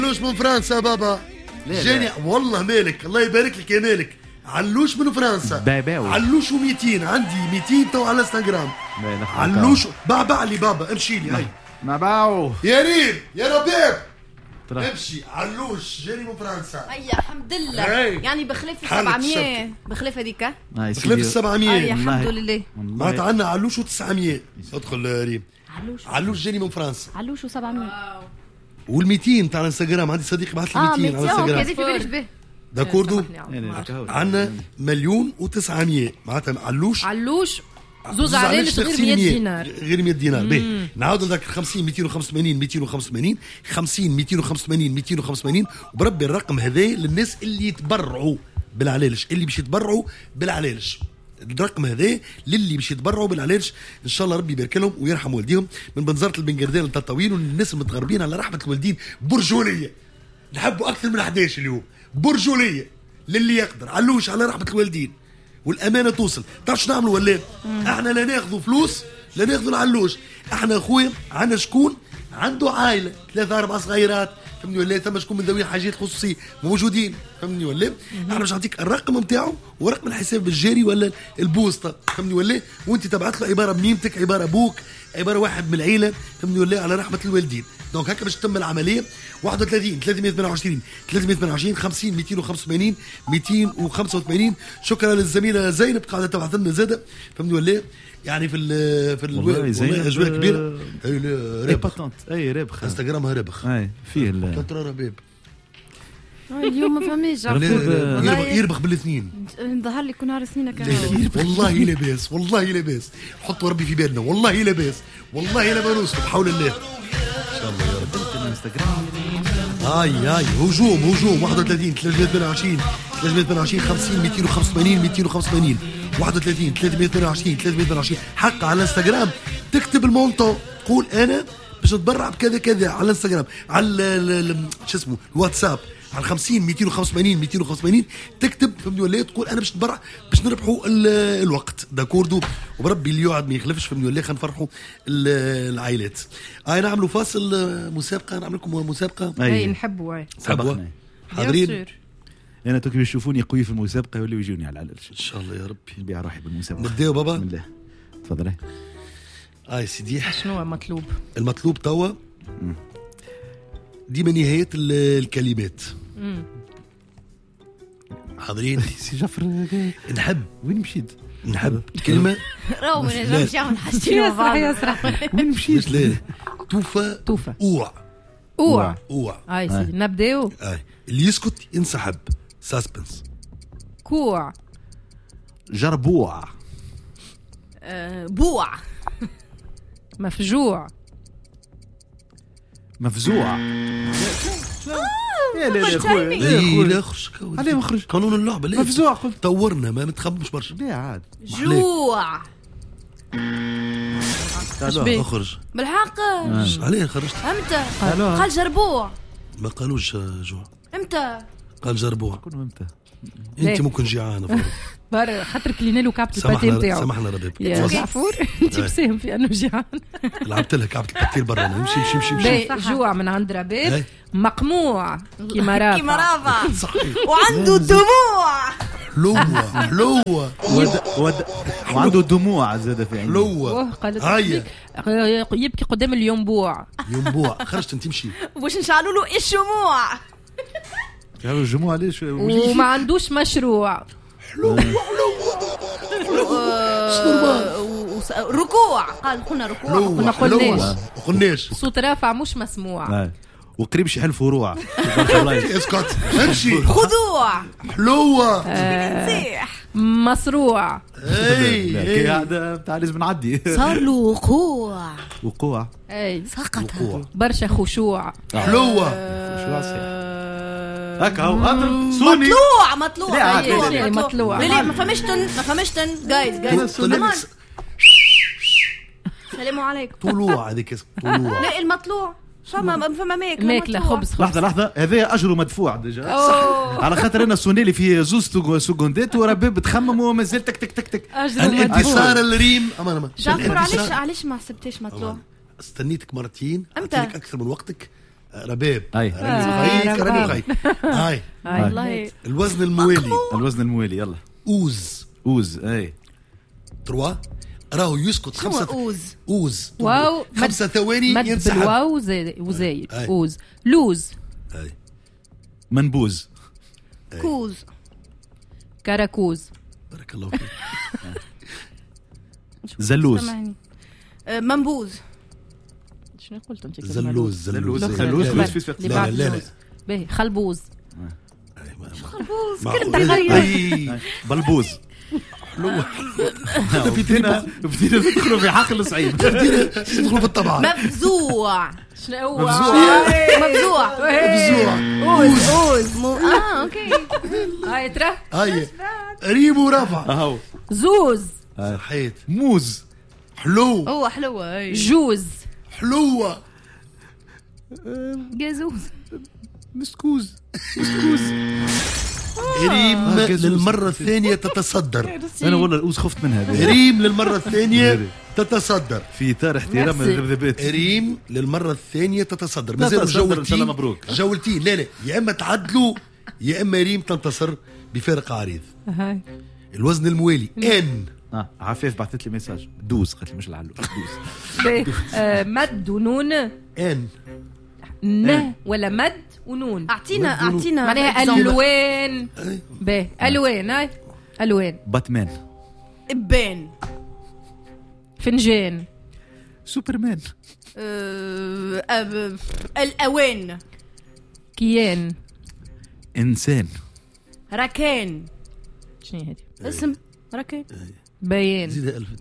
علوش من فرنسا بابا. جاني والله مالك، الله يبارك لك يا مالك. علوش من فرنسا. علوش و200 عندي 200 تو على الانستغرام. علوش باع لي بابا، امشي لي هاي ما باعوا يا ريم يا ربيب امشي. علوش جاني من فرنسا. اي الحمد لله. يعني بخلاف 700 بخلاف هذيك بخلاف 700 اي الحمد لله. معناتها عندنا علوش و900. ادخل ريم. علوش جاني من فرنسا. علوش و700 وال200 تاع الانستغرام. عندي صديقي بعث لي 200 على الانستغرام. كذا في بالك به داكوردو. عندنا 1,900,000 معناتها علوش زوز عليش غير 100 دينار. غير 100 دينار. باهي نعاود لك 50 285 285 50 285 285. وبربي الرقم هذا للناس اللي يتبرعوا بالعلالش، اللي باش يتبرعوا بالعلالش. الرقم هذا للي باش يتبرعوا بالعلاج ان شاء الله ربي يبارك لهم ويرحم والديهم. من بنزرة البنقردان للتطاوين والناس المتغربين على رحمه الوالدين. برجوليه نحبوا اكثر من 11 اليوم. برجوليه للي يقدر. علوش على رحمه الوالدين والامانه توصل. تعرف شنو نعملوا ولا احنا لا ناخذوا فلوس لا ناخذوا العلوش. احنا اخويا عندنا شكون عنده عائله 3-4 صغيرات فهمني ولا ثم شكون من ذوي حاجات خصوصيه موجودين فهمني ولا. احنا باش نعطيك الرقم نتاعو ورقم الحساب الجاري ولا البوسطه فهمني ولا. وانت تبعث له عباره بميمتك عباره ابوك عباره واحد من العيله فهمني ولا على رحمه الوالدين. دونك هكا باش تتم العمليه. 31 328 328 50 285 285. شكرا للزميله زينب قاعده تبعث لنا زاده فهمني ولا. يعني في والله اجواء كبيره. اي باتونت اي رابخه انستغرامها رابخ. اي فيه ترى ربيب اليوم ما فماش يربخ بالاثنين. ظهر لي كون نهار سنينك والله لاباس والله لاباس. حطوا ربي في بالنا والله لاباس والله لا بنوصل بحول الله ان شاء الله يا رب. الانستغرام هاي هجوم 31 328 328 50 285 285 31 328 328. حق على الانستغرام تكتب المونطو قول انا باش نتبرع بكذا كذا على الانستغرام على شو اسمه الواتساب على 50 285 285 تكتب فهمني ولا تقول انا باش نتبرع باش نربحوا الوقت داكوردو. وبربي اللي يقعد ما يخلفش فهمني ولا. خلينا نفرحوا العائلات. نعملوا فاصل مسابقه. نعمل لكم مسابقه اي نحبوا سبقنا حاضرين. انا توكي بيشوفوني قوي في المسابقه ولا يجوني على العلل ان شاء الله يا ربي. نبيع روحي بالمسابقه. نبداو بابا. بسم الله تفضل. سيدي شنو مطلوب؟ المطلوب توا ديما نهاية الكلمات. حاضرين سي جعفر نحب وين مشيت؟ نحب كلمة راهو ما نجمش يعمل حاجتين يسرح وين مشيت؟ لا توفى اوع. سيدي نبداو. اللي يسكت ينسحب. ساسبنس. كوع. جربوع. بوع. مفجوع. مفزوع. لا خرج عليه مخرج قانون اللعبة. لا مفزوع قلت طورنا ما نتخبش برشا. لا عاد جوع. اخرج بالحق عليه خرجت. امتى قال جربوع؟ ما قالوش جوع. امتى قال جربوع؟ كون امتى انت ممكن جيعانه بار خاطر كلينا له كعبه الباتين نتاعو. سامحنا ربيب يا جعفور انت مساهم في انه جيعان. لعبت لها كعبه الباتين برا. نمشي جوع من عند ربيب مقموع كيما رافع صحيح. وعنده دموع حلوه وعنده دموع زاد في عينيه. حلوه قالت يبكي قدام الينبوع. خرجت انت تمشي واش نشعلوا له الشموع. قالوا الجموع ليش وما عندوش مشروع. ركوع. قلنا ركوع ما قلناش صوت رافع مش مسموع. وقريب يحل فروع. اسكت امشي. خضوع. حلوه. مصروع. كي هذا بتاع لازم نعدي. صار له وقوع. اي سقط برشا خشوع. حلوه. هكا هو اضرب سوني. مطلوع. لا ما فهمش تن جايز السلام عليكم. طلوع هذيك طلوع. لا المطلوع فما ماكله خبز. لحظه هذا اجره مدفوع ديجا صح. على خاطر انا سونيلي في زوز سكوندات وربي بتخمم ومازال تك تك تك تك. الانتصار الريم. جعفر علاش ما حسبتيش مطلوع؟ استنيتك مرتين اعطيتك اكثر من وقتك رباب هاي راني خايف هاي والله الوزن الموالي الوزن الموالي يلا اوز اي 3 راهو يسكت 5 اوز واو 5 ثواني مد ينسحب بالواو وزايد اوز لوز هاي منبوز كوز كراكوز بارك الله فيك زلوز منبوز شنو قلت انت زلوز لا باهي خلبوز خلبوز كلمة بلبوز بدينا ندخلوا في حقل صعيب ندخلوا بالطبعة مفزوع شنو هو مفزوع اوز اوكي هاي ترى هاي ريم ورفع اهو زوز صحيت موز حلو هو حلوة جوز حلوة جازوز مسكوز ريم للمرة الثانية تتصدر انا والله الاوز خفت منها ريم للمرة الثانية تتصدر في اطار احترام الذبذبات ريم للمرة الثانية تتصدر لا مازالوا تصدر ان شاء الله جولتين مبروك جولتين لا يا اما تعدلوا يا اما ريم تنتصر بفارق عريض هاي الوزن الموالي ان عفاف بعثت لي ميساج دوز قالت لي مش العلو دوز مد ونون ان ن ولا مد ونون اعطينا معناها الوان باهي الوان هاي الوان باتمان ابان فنجان سوبرمان الأوان كيان انسان ركان شنو هذه اسم ركان بيان زيدها ألف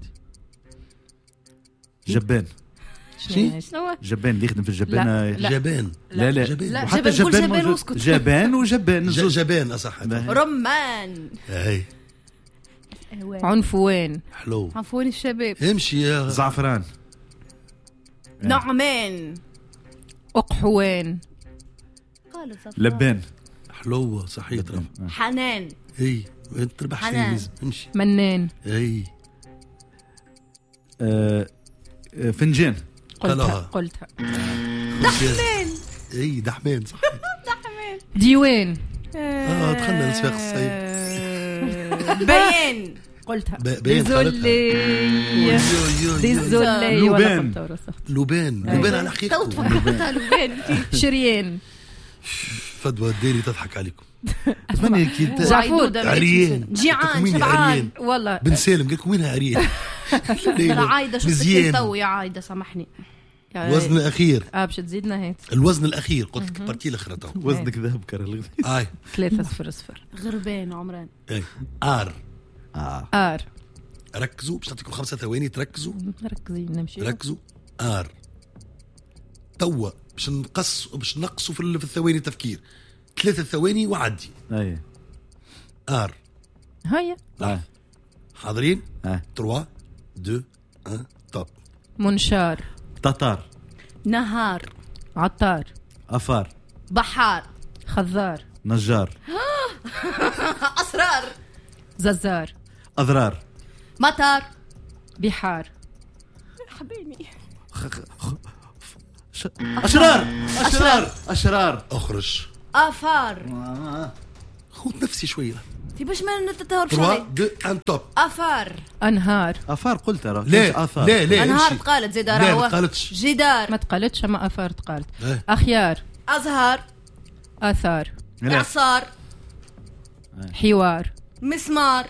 جبان شنو جبان اللي يخدم في الجبانة جبان لا جبان وحتى جبان واسكت. جبان وجبان جبان أصح رمان هاي عنفوان حلو عفوني الشباب امشي يا زعفران نعمان أقحوان لبان حلوة صحيح حنان اي انت تربح حنان. شيء امشي منان اي فنجان قلتها دحمان اي دحمان صح ديوان دخلنا نسفاق الصيف بيان قلتها بين ديزولي لبان على حقيقته تفكرتها لبان شريان فدوى الديري تضحك عليكم أتمنى كي جعفور عريان جيعان وين شبعان عريان والله بن سالم قالك وينها عريان لا عايدة شفتك تو يا عايدة سامحني الوزن الأخير باش تزيدنا هيك الوزن الأخير قلت لك بارتي الأخرى تو وزنك ذهب كرل آي 3-0 غربان عمران آر آر ركزوا باش نعطيكم 5 ثواني تركزوا مركزين نمشي ركزوا آر توا باش نقصوا في الثواني تفكير 3 ثواني وعدي اي آر هيا حاضرين 3 2 1 توب منشار تتار نهار عطار أفار بحار خضار نجار أسرار ززار أضرار مطار بحار حبيبي أشرار أخرج آفار خوت نفسي شوية في باش ما نتتهور 3 بشغلي 2 1 توب آفار أنهار أفار قلت راه لا آثار لا أنهار امشي. تقالت زيد لا ما راهو قالتش جدار ما تقالتش أما أفار تقالت إيه. أخيار أزهار آثار لا. إعصار حوار مسمار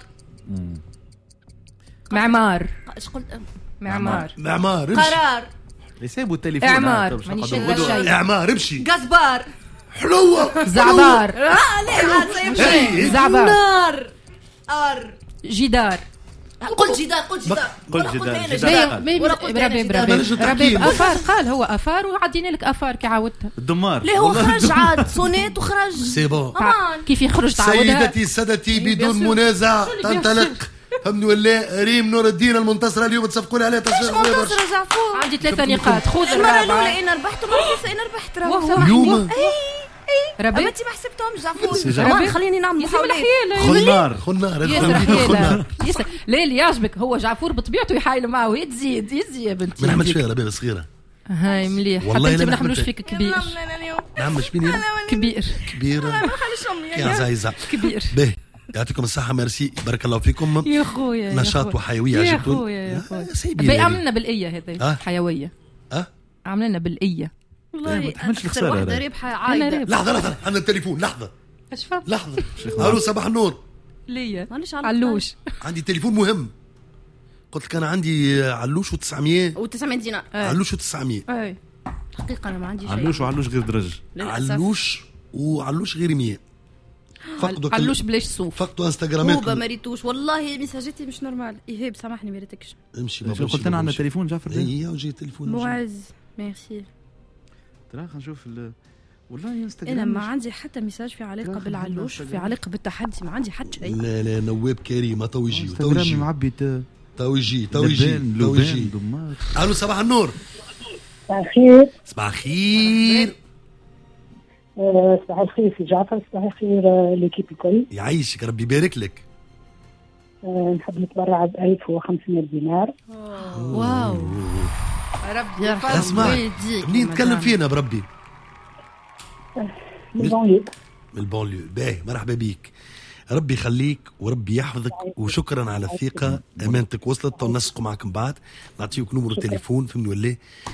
معمار ايش قلت معمار معمار امشي قرار يسيبوا التليفون إعمار ماني شايفة شيء اعمار امشي قزبار حلوة زعبار ليه عاد سيمشي إيه. زعبار نار ار جدار قلت جدار قلت جدار قلت ولا جدار. أنا جدار. ولا قلت أنا جدار. ربيب أفار قال هو أفار وعدينا لك أفار كي عاودتها الدمار ليه هو خرج عاد صونيت وخرج سي بون أمان كيف يخرج تعاودها سيدتي سادتي بدون منازع تنطلق الحمد لله ريم نور الدين المنتصرة اليوم تصفقوا لي عليها تصفيق قوي برشا. منتصر جعفور عندي 3 نقاط خذ المرة الرابعة الأولى أنا ربحت والمرة الثالثة أنا ربحت وهو اليوم ربيب أما أنت ما حسبتهمش جعفور جعفور. أمان خليني نعمل ياسر محاولات خنار خنار ياسر خنار حيلة ياسر ليه اللي يعجبك هو جعفور بطبيعته يحايل معه يتزيد يا بنتي ما نعملش فيها ربيبة صغيرة هاي مليح. والله حتى ما نحملوش فيك كبير. نعم شبيني كبير يا زايزة كبير. به يعطيكم الصحة. ميرسي بارك الله فيكم يا خويا. نشاط وحيوية يا عجبتون. خويا عملنا بالإية هذه حيوية. عملنا بالإية والله. ما تحملش الخسارة. واحدة ربحة عايدة. لحظة عندنا التليفون. لحظة أشفى. لحظة. ألو صباح النور. ليا علوش. عندي تليفون مهم. قلت لك أنا عندي علوش و900 دينار. علوش و900. حقيقة أنا ما عندي شيء. علوش وعلوش غير درج. علوش وعلوش غير 100. علوش بلاش صوف. فقدوا انستغرامات. هو مريتوش والله ميساجاتي مش نورمال. إيهاب سامحني مريتكش. امشي. قلت أنا عندنا تليفون جعفر. هي وجي تليفون. معز ميرسي. ترى خلينا نشوف والله انستغرام. انا ما عندي حتى ميساج في علاقه بالعلوش، في علاقه بالتحدي، ما عندي حتى شيء. لا نواب كريم تو يجي انستغرامي معبي تو يجي. الو صباح النور. صباح الخير. صباح الخير. صباح الخير في جعفر. صباح الخير ليكيب الكل. يعيشك ربي يبارك لك. نحب نتبرع ب 1500 دينار. واو ربي يرحمك. اسمع منين تكلم فينا بربي؟ من البونليو. باهي مرحبا بيك. ربي يخليك وربي يحفظك وشكرا على الثقة. أمانتك وصلت. ننسقوا معكم بعد نعطيوك نمر التليفون فهمني ولا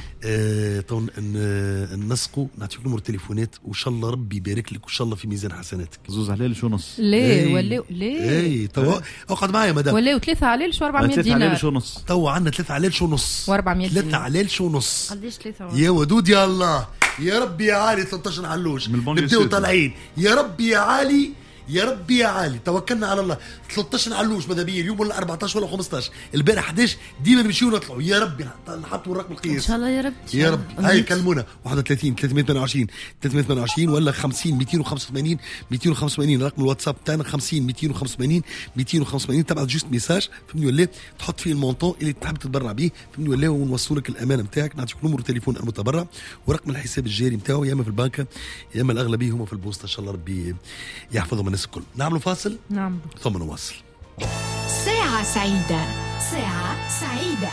ننسقوا نعطيوك نمر التليفونات وإن شاء الله ربي يبارك لك وإن شاء الله في ميزان حسناتك. زوز عليل شو نص. ليه ولا ليه؟ اي تو اقعد معايا مدام. ولا 3 عليل شو 400 دينار. 3 عليل شو نص. تو عندنا 3 عليل شو نص و400 دينار. 3 عليل شو نص. قديش 3 يا ودود يا الله يا ربي يا عالي. 13 علوش نبداو طالعين. يا ربي يا عالي يا ربي يا عالي. توكلنا على الله. 13 علوش ماذا بيه اليوم ولا 14 ولا 15 البارح 11 ديما نمشيو نطلعوا. يا ربي نحطوا الرقم القياس ان شاء الله يا رب. يا رب. هاي كلمونا 31 328 328 ولا 50 285 285 رقم الواتساب تاعنا 50 285 285. تبعت جوست ميساج فهمني ولا تحط فيه المونطون اللي تحب تتبرع به فهمني ولا ونوصلوا لك الامانه نتاعك. نعطيك نمر تليفون المتبرع ورقم الحساب الجاري نتاعو يا اما في البنكه يا اما الاغلبيه هما في البوسطه. ان شاء الله ربي يحفظهم الناس الكل. نعملوا فاصل نعم ثم نواصل. ساعة سعيدة. ساعة سعيدة.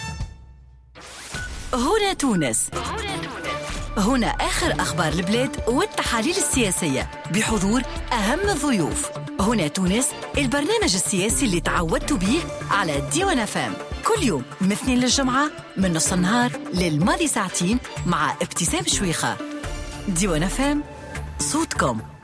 هنا تونس. هنا آخر أخبار البلاد والتحاليل السياسية بحضور أهم الضيوف. هنا تونس البرنامج السياسي اللي تعودت به على ديوان FM كل يوم من الاثنين للجمعة من نص النهار للماضي ساعتين مع ابتسام شويخة. ديوان FM صوتكم.